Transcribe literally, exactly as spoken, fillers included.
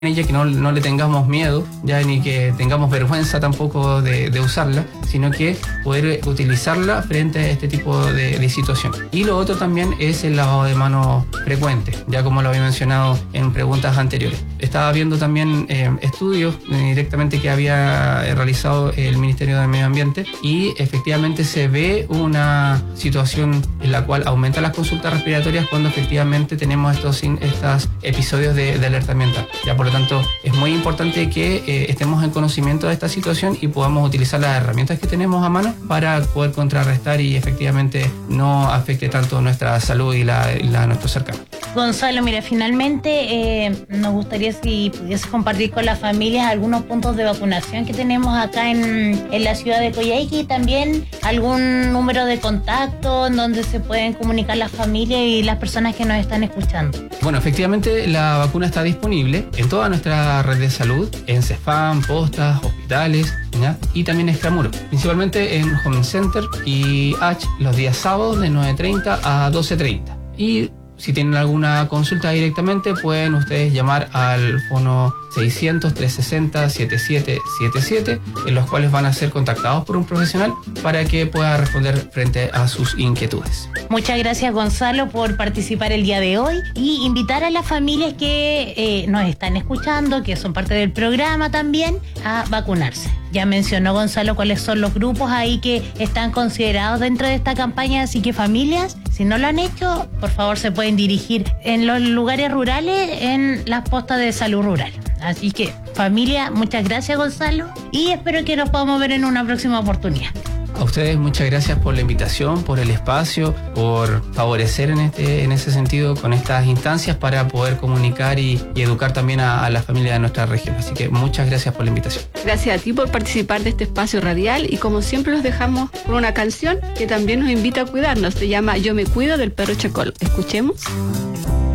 ella, que no, no le tengamos miedo, ya ni que tengamos vergüenza tampoco de, de usarla, sino que poder utilizarla frente a este tipo de, de situación. Y lo otro también es el lavado de manos frecuente, ya como lo había mencionado en preguntas anteriores. Estaba viendo también eh, estudios eh, directamente que había realizado el Ministerio de Medio Ambiente y efectivamente se ve una situación en la cual aumentan las consultas respiratorias cuando efectivamente tenemos estos, estos episodios de, de alerta ambiental. Ya por lo tanto es muy importante que eh, estemos en conocimiento de esta situación y podamos utilizar las herramientas que tenemos a mano para poder contrarrestar y efectivamente no afecte tanto nuestra salud y la, y la de nuestros cercanos. Gonzalo, mira, finalmente eh, nos gustaría si pudiese compartir con las familias algunos puntos de vacunación que tenemos acá en, en la ciudad de Coyhaique y también algún número de contacto en donde se pueden comunicar las familias y las personas que nos están escuchando. Bueno, efectivamente la vacuna está disponible en toda nuestra red de salud, en CEFAM, postas, hospitales, ¿ya? Y también en extramuros, principalmente en Home Center y H los días sábados de nueve treinta a doce treinta. Y si tienen alguna consulta directamente, pueden ustedes llamar al fono seiscientos, trescientos sesenta, setenta y siete setenta y siete, en los cuales van a ser contactados por un profesional para que pueda responder frente a sus inquietudes. Muchas gracias, Gonzalo, por participar el día de hoy y invitar a las familias que eh, nos están escuchando, que son parte del programa también, a vacunarse. Ya mencionó Gonzalo cuáles son los grupos ahí que están considerados dentro de esta campaña, así que familias, si no lo han hecho, por favor se pueden dirigir en los lugares rurales, en las postas de salud rural. Así que, familia, muchas gracias, Gonzalo, y espero que nos podamos ver en una próxima oportunidad. A ustedes muchas gracias por la invitación, por el espacio, por favorecer en este en ese sentido con estas instancias para poder comunicar y, y educar también a, a la familia de nuestra región. Así que muchas gracias por la invitación. Gracias a ti por participar de este espacio radial y como siempre los dejamos con una canción que también nos invita a cuidarnos. Se llama Yo me cuido del Perro Chacol. Escuchemos.